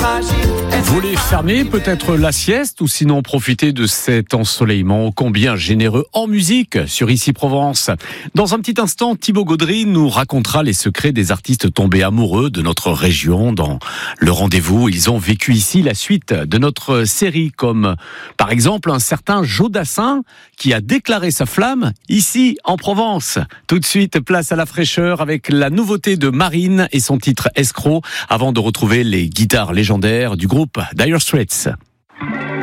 Vous voulez fermer peut-être la sieste ou sinon profiter de cet ensoleillement ô combien généreux en musique sur Ici Provence. Dans un petit instant, Thibaut Gaudry nous racontera les secrets des artistes tombés amoureux de notre région. Dans le rendez-vous, ils ont vécu ici la suite de notre série, comme par exemple un certain Jodassin qui a déclaré sa flamme ici en Provence. Tout de suite, place à la fraîcheur avec la nouveauté de Marine et son titre Escroc, avant de retrouver les guitares légendaires du groupe Dire Straits.